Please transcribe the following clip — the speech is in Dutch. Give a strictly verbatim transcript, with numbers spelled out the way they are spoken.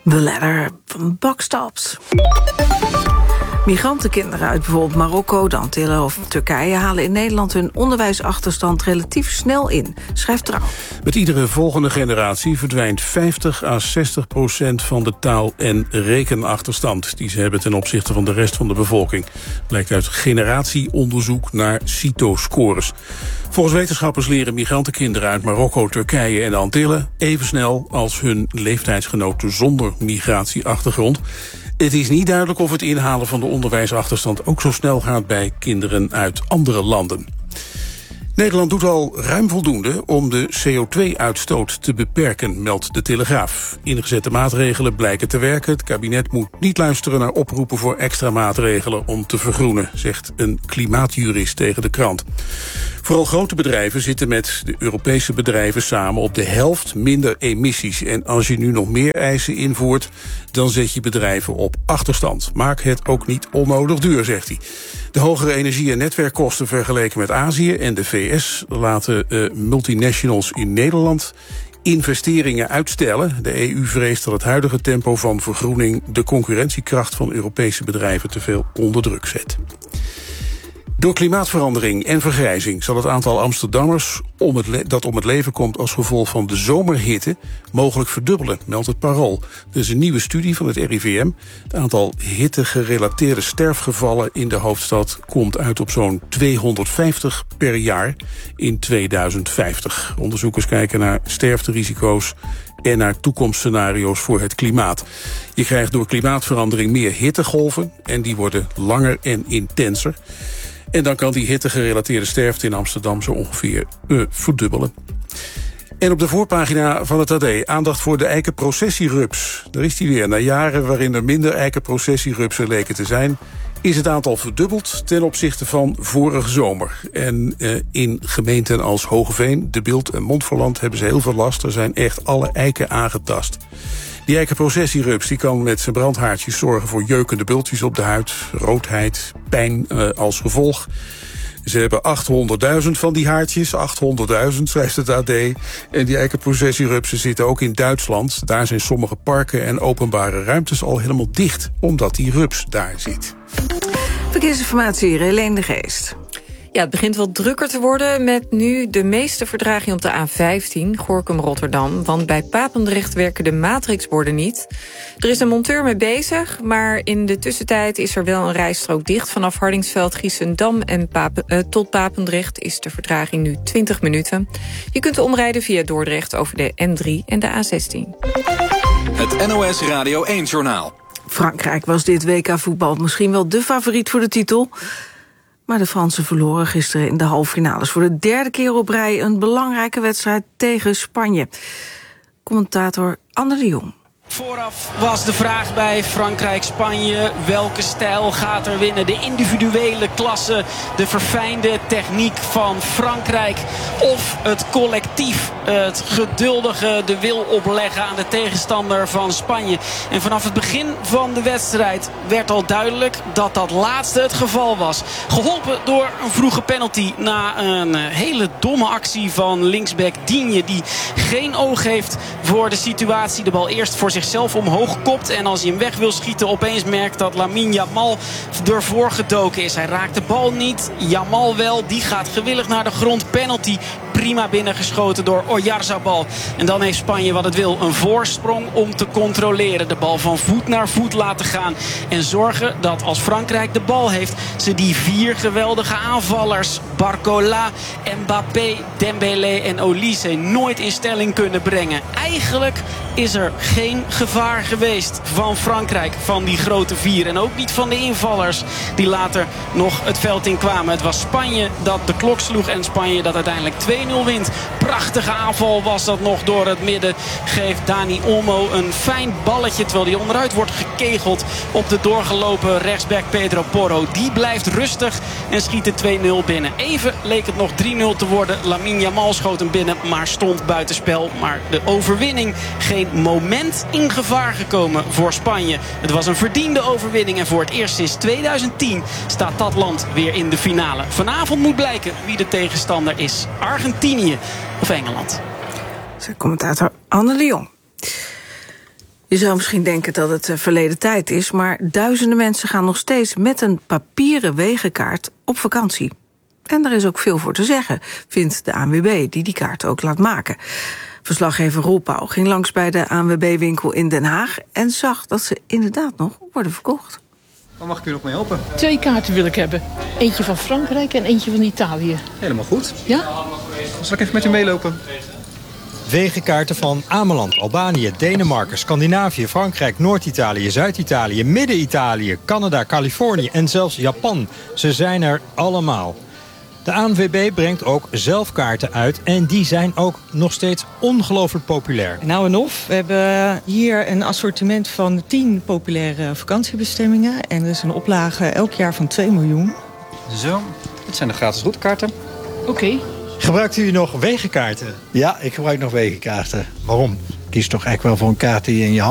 The Ladder van Buckstops. Migrantenkinderen uit bijvoorbeeld Marokko, de Antillen of Turkije halen in Nederland hun onderwijsachterstand relatief snel in, schrijft Trouw. Met iedere volgende generatie verdwijnt vijftig à zestig procent van de taal- en rekenachterstand die ze hebben ten opzichte van de rest van de bevolking. Blijkt uit generatieonderzoek naar CITO-scores. Volgens wetenschappers leren migrantenkinderen uit Marokko, Turkije en de Antillen even snel als hun leeftijdsgenoten zonder migratieachtergrond. Het is niet duidelijk of het inhalen van de onderwijsachterstand ook zo snel gaat bij kinderen uit andere landen. Nederland doet al ruim voldoende om de C O twee uitstoot te beperken, meldt de Telegraaf. Ingezette maatregelen blijken te werken. Het kabinet moet niet luisteren naar oproepen voor extra maatregelen om te vergroenen, zegt een klimaatjurist tegen de krant. Vooral grote bedrijven zitten met de Europese bedrijven samen op de helft minder emissies. En als je nu nog meer eisen invoert, dan zet je bedrijven op achterstand. Maak het ook niet onnodig duur, zegt hij. De hogere energie- en netwerkkosten vergeleken met Azië en de V S laten uh, multinationals in Nederland investeringen uitstellen. De E U vreest dat het huidige tempo van vergroening de concurrentiekracht van Europese bedrijven te veel onder druk zet. Door klimaatverandering en vergrijzing zal het aantal Amsterdammers om het le- dat om het leven komt als gevolg van de zomerhitte mogelijk verdubbelen, meldt het Parool. Er is een nieuwe studie van het R I V M. Het aantal hittegerelateerde sterfgevallen in de hoofdstad komt uit op zo'n tweehonderdvijftig per jaar in tweeduizend vijftig. Onderzoekers kijken naar sterfterisico's en naar toekomstscenario's voor het klimaat. Je krijgt door klimaatverandering meer hittegolven en die worden langer en intenser. En dan kan die hittegerelateerde sterfte in Amsterdam zo ongeveer uh, verdubbelen. En op de voorpagina van het A D aandacht voor de eikenprocessierups. Daar is die weer. Na jaren waarin er minder eikenprocessierupsen leken te zijn, is het aantal verdubbeld ten opzichte van vorige zomer. En uh, in gemeenten als Hoogeveen, De Bilt en Montferland hebben ze heel veel last. Er zijn echt alle eiken aangetast. Die eikenprocessierups die kan met zijn brandhaartjes zorgen voor jeukende bultjes op de huid, roodheid, pijn uh, als gevolg. Ze hebben achthonderdduizend van die haartjes, achthonderdduizend, schrijft het A D. En die eikenprocessierupsen zitten ook in Duitsland. Daar zijn sommige parken en openbare ruimtes al helemaal dicht, omdat die rups daar zit. Verkeersinformatie, Helene de Geest. Ja, het begint wel drukker te worden met nu de meeste vertraging op de A vijftien, Gorinchem-Rotterdam. Want bij Papendrecht werken de matrixborden niet. Er is een monteur mee bezig, maar in de tussentijd is er wel een rijstrook dicht. Vanaf Hardingsveld, Giessendam en Papen, uh, tot Papendrecht is de vertraging nu twintig minuten. Je kunt omrijden via Dordrecht over de N drie en de A zestien. Het N O S Radio één-journaal. Frankrijk was dit W K voetbal misschien wel de favoriet voor de titel. Maar de Fransen verloren gisteren in de halve finales voor de derde keer op rij een belangrijke wedstrijd tegen Spanje. Commentator Anne de Jong. Vooraf was de vraag bij Frankrijk-Spanje: welke stijl gaat er winnen? De individuele klasse, de verfijnde techniek van Frankrijk, of het collectief, het geduldige, de wil opleggen aan de tegenstander van Spanje. En vanaf het begin van de wedstrijd werd al duidelijk dat dat laatste het geval was. Geholpen door een vroege penalty na een hele domme actie van linksback Digne, die geen oog heeft voor de situatie. De bal eerst voor zichzelf omhoog kopt en als hij hem weg wil schieten opeens merkt dat Lamine Yamal ervoor gedoken is. Hij raakt de bal niet, Yamal wel, die gaat gewillig naar de grond. Penalty, prima binnengeschoten door Oyarzabal. En dan heeft Spanje wat het wil, een voorsprong om te controleren. De bal van voet naar voet laten gaan en zorgen dat als Frankrijk de bal heeft, ze die vier geweldige aanvallers, Barcola, Mbappé, Dembélé en Olise, nooit in stelling kunnen brengen. Eigenlijk is er geen gevaar geweest van Frankrijk, van die grote vier. En ook niet van de invallers die later nog het veld in kwamen. Het was Spanje dat de klok sloeg en Spanje dat uiteindelijk twee nul wint. Prachtige aanval was dat nog door het midden. Geeft Dani Olmo een fijn balletje terwijl hij onderuit wordt gekegeld op de doorgelopen rechtsback Pedro Porro. Die blijft rustig en schiet de twee nul binnen. Even leek het nog drie nul te worden. Lamine Yamal schoot hem binnen, maar stond buitenspel. Maar de overwinning, geen moment in gevaar gekomen voor Spanje. Het was een verdiende overwinning en voor het eerst sinds tweeduizend tien staat dat land weer in de finale. Vanavond moet blijken wie de tegenstander is. Argentinië of Engeland. Commentator Anne de Jong. Je zou misschien denken dat het verleden tijd is, maar duizenden mensen gaan nog steeds met een papieren wegenkaart op vakantie. En er is ook veel voor te zeggen, vindt de A N W B, die die kaart ook laat maken. Verslaggever Roel Pauw ging langs bij de A N W B-winkel in Den Haag en zag dat ze inderdaad nog worden verkocht. Waar mag ik u nog mee helpen? Twee kaarten wil ik hebben. Eentje van Frankrijk en eentje van Italië. Helemaal goed. Ja? Dan zal ik even met u meelopen. Wegenkaarten van Ameland, Albanië, Denemarken, Scandinavië, Frankrijk, Noord-Italië, Zuid-Italië, Midden-Italië, Canada, Californië en zelfs Japan. Ze zijn er allemaal. De A N W B brengt ook zelf kaarten uit en die zijn ook nog steeds ongelooflijk populair. Nou en of, we hebben hier een assortiment van tien populaire vakantiebestemmingen. En er is een oplage elk jaar van twee miljoen. Zo, dit zijn de gratis routekaarten. Oké. Okay. Gebruikt u nog wegenkaarten? Ja, ik gebruik nog wegenkaarten. Waarom? Kies toch echt wel voor een kaart die je in je hand